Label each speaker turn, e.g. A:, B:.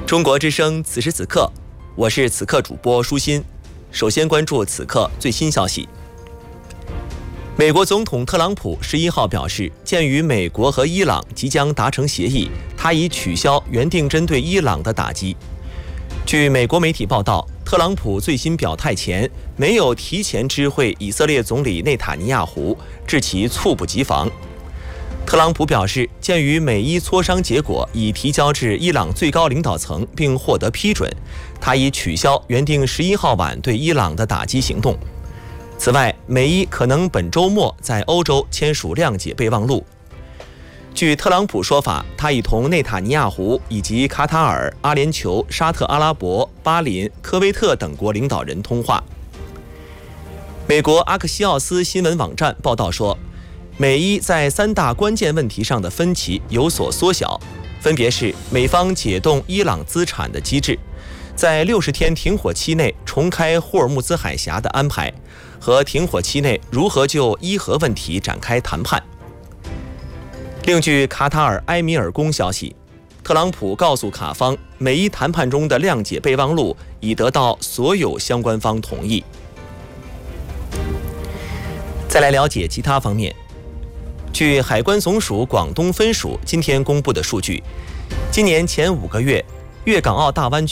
A: 中国之声，此时此刻，我是此刻主播舒心。首先关注此刻最新消息。美国总统特朗普11号表示，鉴于美国和伊朗即将达成协议，他已取消原定针对伊朗的打击。据美国媒体报道，特朗普最新表态前没有提前知会以色列总理内塔尼亚胡，致其猝不及防。特朗普表示，鉴于美伊磋商结果已提交至伊朗最高领导层并获得批准，他已取消原定11号晚对伊朗的打击行动。此外，美伊可能本周末在欧洲签署谅解备忘录。据特朗普说法，他已同内塔尼亚胡以及卡塔尔、阿联酋、沙特阿拉伯、巴林、科威特等国领导人通话。美国阿克西奥斯新闻网站报道说，美伊在3大关键问题上的分歧有所缩小，分别是美方解冻伊朗资产的机制，在60天停火期内重开霍尔木兹海峡的安排，和停火期内如何就伊核问题展开谈判。另据卡塔尔埃米尔宫消息，特朗普告诉卡方，美伊谈判中的谅解备忘录已得到所有相关方同意。再来了解其他方面。据海关总署广东分署今天公布的数据，今年前5个月，粤港澳大湾区